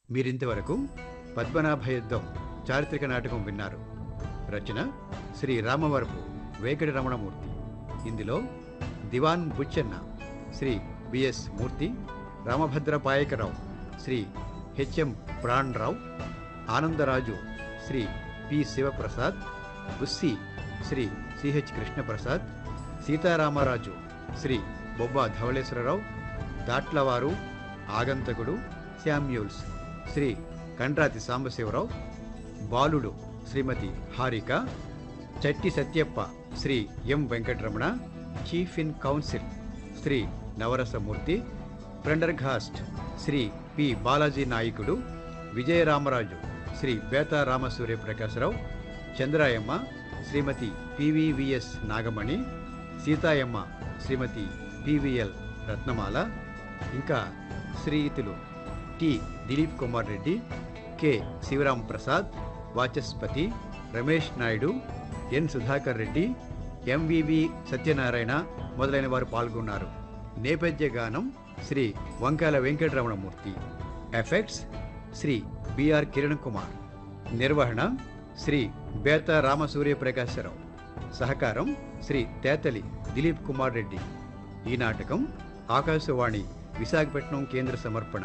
మీరింతవరకు పద్మనాభ యుద్ధం చారిత్రక నాటకం విన్నారు. రచన శ్రీ రామవరపు వెంకట రమణమూర్తి. ఇందులో దివాన్ బుచ్చన్న శ్రీ బిఎస్ మూర్తి, Ramabhadra Payakarao Shri HM Pranarao, Anandaraju Shri P Sivaprasad, ఉస్సి Shri CH Krishnaprasad, Sitaramaraju Shri Bobba Dhavaleswararao, దాట్లవారు ఆగంతకుడు Samuels Shri Kandrathi Sambasivarao, బాలుడు శ్రీమతి హారిక, చట్టి సత్యప్ప శ్రీ ఎం Venkataramana, chief in council Shri Navarasamurthy, ప్రెండర్ఘాస్ట్ Shri P Balaji నాయకుడు, విజయరామరాజు శ్రీ బేతా రామసూర్యప్రకాశరావు, చంద్రాయమ్మ శ్రీమతి పివివిఎస్ నాగమణి, సీతాయమ్మ శ్రీమతి పివిఎల్ రత్నమాల, ఇంకా శ్రీయుతులు టి దిలీప్ కుమార్ రెడ్డి, కె శివరాం ప్రసాద్, వాచస్పతి రమేష్ నాయుడు, ఎన్ సుధాకర్ రెడ్డి, ఎంవివి సత్యనారాయణ మొదలైన వారు పాల్గొన్నారు. నేపథ్య గానం శ్రీ వంకాల వెంకటరమణమూర్తి. Effects Shri BR Kiran Kumar. నిర్వహణ శ్రీ బేతా రామసూర్యప్రకాశరావు. సహకారం శ్రీ తేతలి దిలీప్ కుమార్ రెడ్డి. ఈ నాటకం ఆకాశవాణి విశాఖపట్నం కేంద్ర సమర్పణ.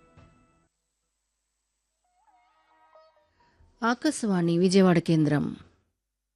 ఆకాశవాణి విజయవాడ కేంద్రం.